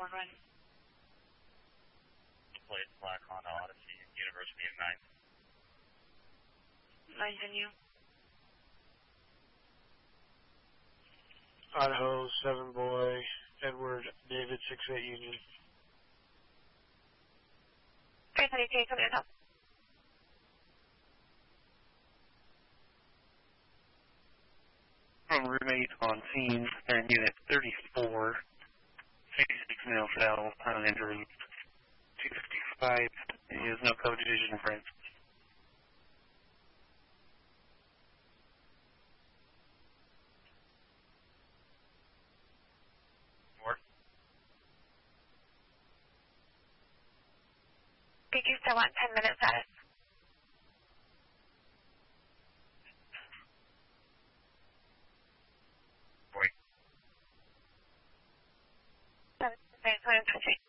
run. Plate Black Honda Odyssey, University of 9. 9's in you. Idaho, 7 boy, Edward, David, 68 Union. 322, come in, help. From roommate on scene, and unit 34, 66 male south, injury 255, is no code division friend. PQ still on 10 minutes at it. Boy. 7, 9, 20.